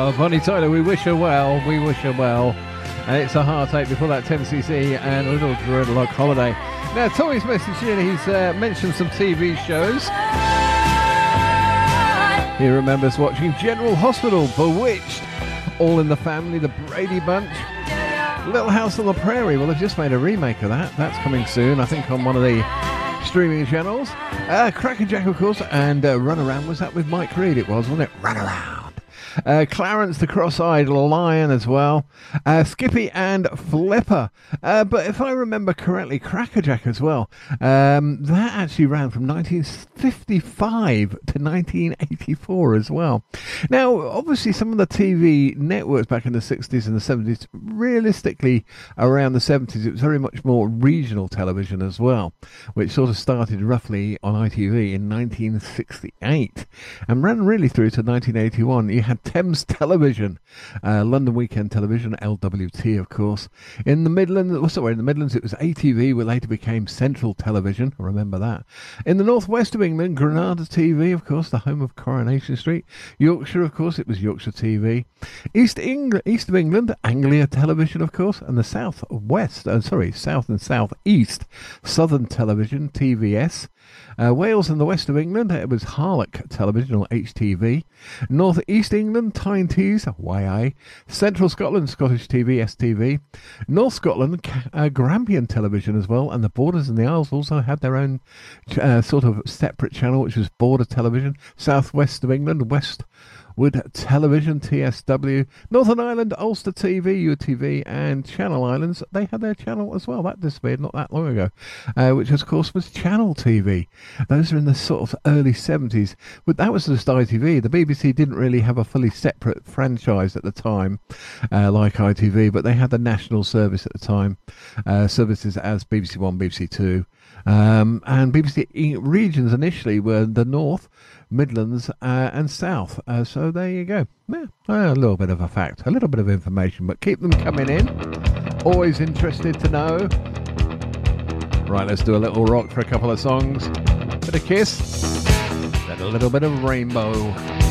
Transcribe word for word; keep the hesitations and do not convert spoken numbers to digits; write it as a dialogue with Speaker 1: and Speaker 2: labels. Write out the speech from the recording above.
Speaker 1: Oh, Bonnie Tyler, we wish her well. We wish her well. And it's a heartache before that ten C C and a little dreadlock holiday. Now, Tommy's message in, he's uh, mentioned some T V shows. He remembers watching General Hospital, Bewitched, All in the Family, The Brady Bunch, Little House on the Prairie. Well, they've just made a remake of that. That's coming soon, I think, on one of the streaming channels. Uh, Crackerjack, of course, and uh, Run Around. Was that with Mike Reed? It was, wasn't it? Run Around. Uh, Clarence the Cross-Eyed Lion as well. Uh, Skippy and Flipper. Uh, but if I remember correctly, Crackerjack as well. Um, that actually ran from nineteen fifty-five to nineteen eighty-four as well. Now, obviously, some of the T V networks back in the sixties and the seventies, realistically, around the seventies, it was very much more regional television as well, which sort of started roughly on I T V in nineteen sixty-eight and ran really through to nineteen eighty-one. You had Thames Television, uh, London Weekend Television, L W T, of course. In the Midlands, oh, sorry, in the Midlands, it was A T V, which later became Central Television. I remember that. In the northwest of England, Granada T V, of course, the home of Coronation Street. Yorkshire, of course, it was Yorkshire T V. East England, East of England, Anglia Television, of course, and the south west, uh, sorry, south and south east, Southern Television, T V S. Uh, Wales and the west of England, it was Harlech Television, or H T V. North East England, Tyne Tees, Y I. Central Scotland, Scottish T V, S T V. North Scotland, uh, Grampian Television as well, and the Borders and the Isles also had their own uh, sort of separate channel, which was Border Television. South West of England, West Wood Television, T S W. Northern Ireland, Ulster T V, U T V, and Channel Islands, they had their channel as well. That disappeared not that long ago, uh, which of course was Channel T V. Those are in the sort of early seventies. But that was just I T V. The B B C didn't really have a fully separate franchise at the time, uh, like I T V, but they had the national service at the time, uh, services as B B C One, B B C Two. Um, and B B C regions initially were the North, Midlands uh, and South. Uh, so there you go. Yeah, a little bit of a fact, a little bit of information, but keep them coming in. Always interested to know. Right, let's do a little rock for a couple of songs. Bit of Kiss, then a little bit of Rainbow.